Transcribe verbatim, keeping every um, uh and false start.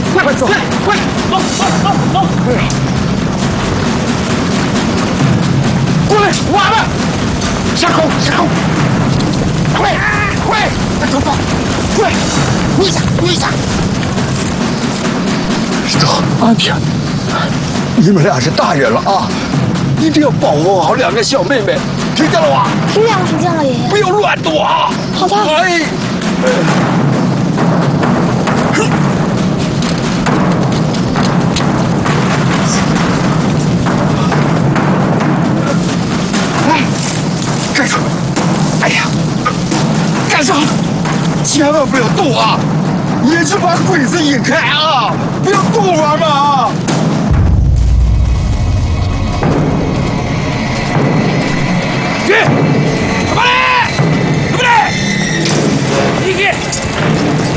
快快走，快快走走走走！哎呀，过来，娃们，下口下口，快快，走走，快，跪下跪下！走，阿天，你们俩是大人了啊，一定要保护好两个小妹妹，听见了吗？ 听见了，听见了，爷爷。 不要乱躲啊！ 好的。 哎。 干什么？哎呀，干啥？千万不要动啊！也是把鬼子引开啊！不要动玩嘛啊！去，干嘛嘞？干嘛嘞？你去。